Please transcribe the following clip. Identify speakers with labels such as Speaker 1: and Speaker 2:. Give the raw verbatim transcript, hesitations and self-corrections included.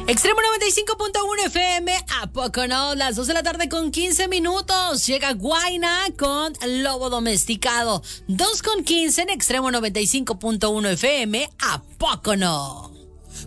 Speaker 1: Extremo noventa y cinco punto uno F M, ¿a poco no? Las dos de la tarde con quince minutos. Llega Guayna con Lobo Domesticado. dos con quince en Extremo noventa y cinco punto uno F M, ¿a poco no?